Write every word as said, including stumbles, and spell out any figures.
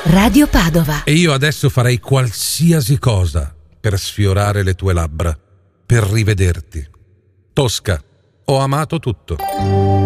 Radio Padova. E io adesso farei qualsiasi cosa per sfiorare le tue labbra, per rivederti. Tosca, ho amato tutto.